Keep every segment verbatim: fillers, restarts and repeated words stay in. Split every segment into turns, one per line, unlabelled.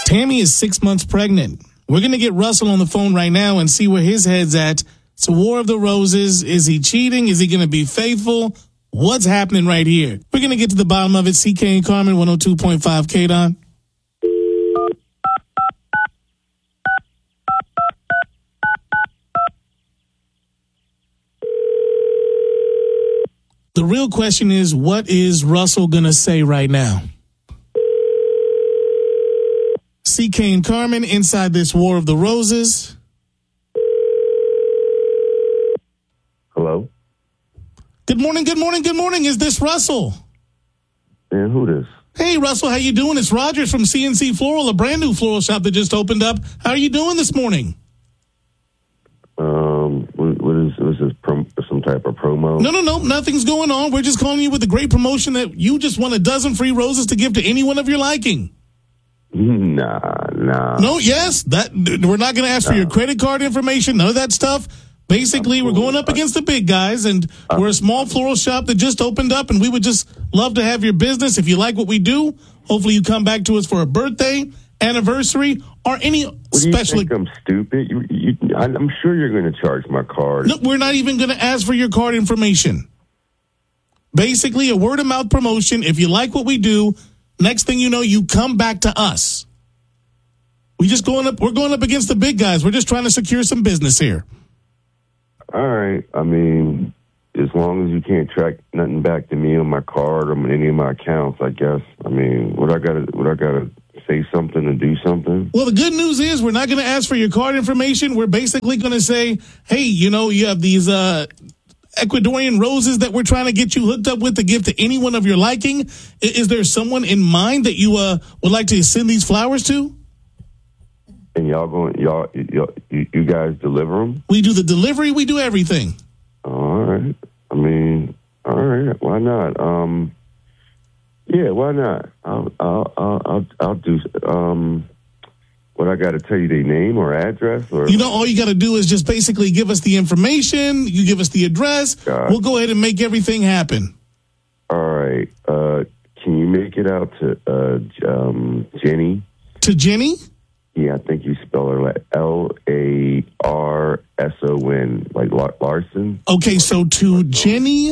Tammy is six months pregnant. We're going to get Russell on the phone right now and see where his head's at. It's a War of the Roses. Is he cheating? Is he going to be faithful? What's happening right here? We're going to get to the bottom of it. C K and Carmen, one oh two point five K D O N. The real question is, what is Russell going to say right now? C K and Carmen inside this War of the Roses.
Hello?
Good morning, good morning, good morning. Is this Russell?
Man, who this?
Hey, Russell, how you doing? It's Rogers from C N C Floral, a brand new floral shop that just opened up. How are you doing this morning?
Um, what, what is, was this prom- some type of promo?
No, no, no, nothing's going on. We're just calling you with a great promotion that you just won a dozen free roses to give to anyone of your liking.
Nah, nah.
No, yes, that we're not going to ask nah. for your credit card information, none of that stuff. Basically, we're going up against the big guys, and we're a small floral shop that just opened up, and we would just love to have your business. If you like what we do, hopefully you come back to us for a birthday, anniversary, or any
what do
special.
You think I'm stupid? You, you, I'm sure you're going to charge my card.
No, we're not even going to ask for your card information. Basically, a word of mouth promotion. If you like what we do, next thing you know, you come back to us. We just going up. We're going up against the big guys. We're just trying to secure some business here.
All right. I mean, as long as you can't track nothing back to me on my card or on any of my accounts, I guess. I mean, what I got to, what I got to say something and do something.
Well, the good news is we're not going to ask for your card information. We're basically going to say, hey, you know, you have these uh, Ecuadorian roses that we're trying to get you hooked up with to give to anyone of your liking. Is, is there someone in mind that you uh, would like to send these flowers to?
And y'all going, y'all, y'all, you, you guys deliver them?
We do the delivery. We do everything.
All right. I mean, all right. Why not? Um, yeah, why not? I'll, I'll, I'll, I'll, I'll do. Um, what I got to tell you, their name or address, or
you know, all you got to do is just basically give us the information. You give us the address. God. We'll go ahead and make everything happen.
All right. Uh, can you make it out to uh, um, Jenny?
To Jenny?
Yeah, I think you spell her like L A R S O N, like Larson.
Okay, so to Jenny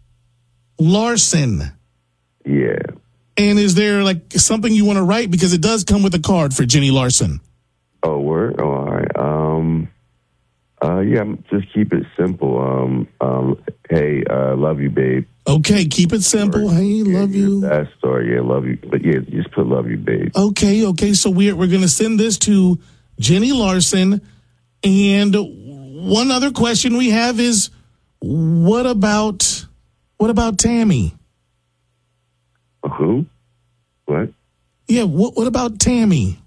Larson.
Yeah.
And is there like something you want to write? Because it does come with a card for Jenny Larson.
Oh, word? Oh, all right. Um, uh, yeah, just keep it simple. Um, um, hey, uh, love you, babe.
Okay, keep it simple. Or, hey,
yeah,
love you.
That story, yeah, love you. But yeah, just put love you, babe.
Okay, okay. So we're we're gonna send this to Jenny Larson. And one other question we have is, what about what about Tammy?
Who? What?
Yeah, what what about Tammy?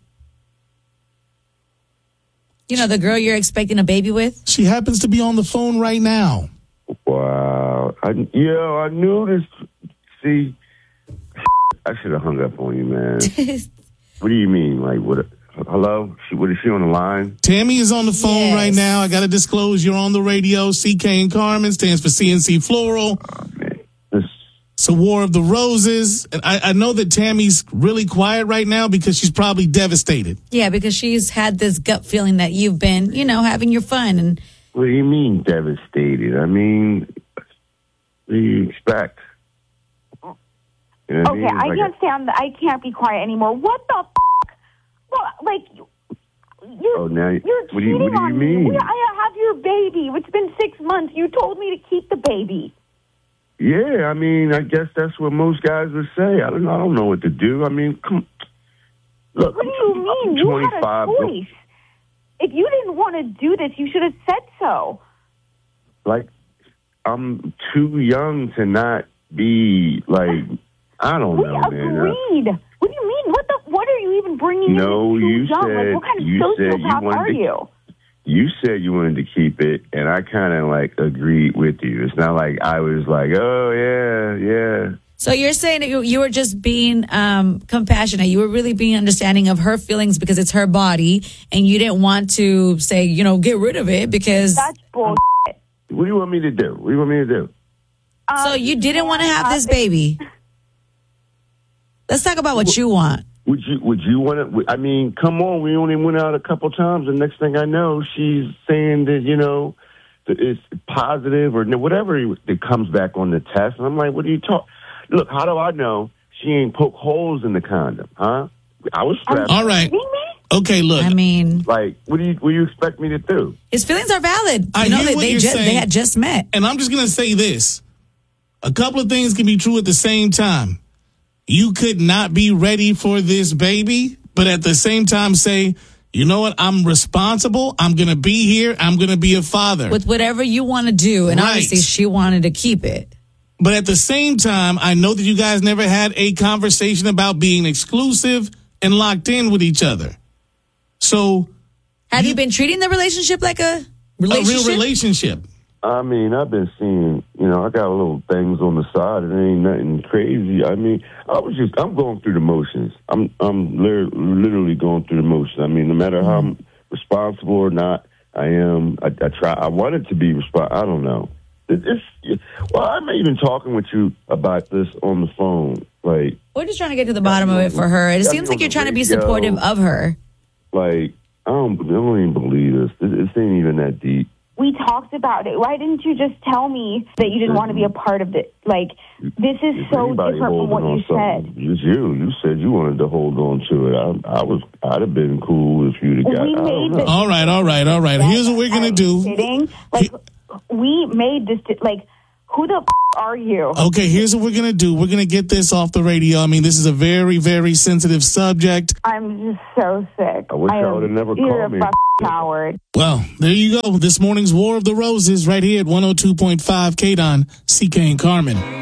You know, the girl you're expecting a baby with?
She happens to be on the phone right now.
Wow. I, yo, I knew this. See, I should have hung up on you, man. What do you mean? Like, what? Hello? She, what is she on the line?
Tammy is on the phone yes. right now. I got to disclose you're on the radio. C K and Carmen stands for C N C Floral.
Oh, man. This...
It's a War of the Roses. And I, I know that Tammy's really quiet right now because she's probably devastated.
Yeah, because she's had this gut feeling that you've been, you know, having your fun. And
what do you mean devastated? I mean, what do you expect?
You know okay, I, mean? I like can't a... stand. I can't be quiet anymore. What the? F-? Well, like you're
oh, now,
you're
what
cheating
do you, what do you
on
mean?
me. I have your baby. It's been six months. You told me to keep the baby.
Yeah, I mean, I guess that's what most guys would say. I don't know. I don't know what to do. I mean, come. Look,
what do you
I'm,
mean?
I'm
you
twenty-five.
Had a choice. If you didn't want to do this, you should have said so.
Like, I'm too young to not be like. I don't
we
know,
agreed.
man.
Uh, what do you mean? What the? What are you even bringing
no,
in? No,
you
young?
said
Like, what kind of
you said you
sociopath
wanted
are
to,
you?
You said you wanted to keep it, and I kind of like agreed with you. It's not like I was like, oh yeah, yeah.
So you're saying that you, you were just being um, compassionate. You were really being understanding of her feelings because it's her body, and you didn't want to say, you know, get rid of it because
that's bullshit.
What do you want me to do? What do you want me to do?
Um, so you didn't want to have this baby. Let's talk about what you want.
Would you would you want to? I mean, come on. We only went out a couple times, and next thing I know, she's saying that you know that it's positive or whatever it comes back on the test, and I'm like, what are you talking? Look, how do I know she ain't poke holes in the condom? Huh? I was strapped.
All right. Okay, look.
I mean,
like, what do you what do you expect me to do?
His feelings are valid. You
I
know,
hear
they,
what
they
you're
just
saying.
they had just met.
And I'm just going to say this. A couple of things can be true at the same time. You could not be ready for this baby, but at the same time say, you know what? I'm responsible. I'm going to be here. I'm going to be a father.
With whatever you want to do. And
Right.
obviously she wanted to keep it.
But at the same time, I know that you guys never had a conversation about being exclusive and locked in with each other. So
Have you, you been treating the relationship like a relationship?
A real relationship.
I mean, I've been seeing, you know, I got little things on the side. It ain't nothing crazy. I mean, I was just, I'm going through the motions. I'm, I'm li- literally going through the motions. I mean, no matter how I'm responsible or not, I am. I, I try. I wanted to be responsible. I don't know. It, it's well, I'm even talking with you about this on the phone. Like,
we're just trying to get to the bottom of it for her. It seems like you're trying to be supportive of her.
Like, I don't, I don't even believe this. It, it ain't even that deep.
We talked about it. Why didn't you just tell me that you didn't want to be a part of it? Like, this is
If
so
anybody
different from what you said.
It was you. You said you wanted to hold on to it. I, I was. I'd have been cool if you'd have got.
We
I don't
made
know.
this-
All right, all right, all right. Here's what we're going to do.
Kidding? Like, we made this. Like, who the f- are you?
Okay, here's what we're going to do. We're going to get this off the radio. I mean, this is a very, very sensitive subject.
I'm just so sick.
I wish I
am-
would've never
you're
called
a
me.
f- coward.
Well, there you go. This morning's War of the Roses right here at one oh two point five K D O N, C K and Carmen.